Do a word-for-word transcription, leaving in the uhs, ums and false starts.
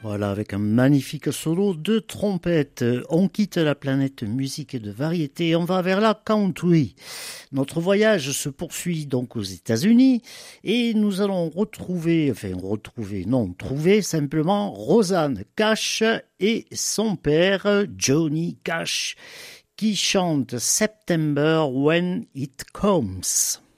Voilà, avec un magnifique solo de trompette. On quitte la planète musique et de variété et on va vers la country. Notre voyage se poursuit donc aux États-Unis et nous allons retrouver, enfin retrouver, non, trouver simplement Rosanne Cash et son père Johnny Cash qui chante September When It Comes.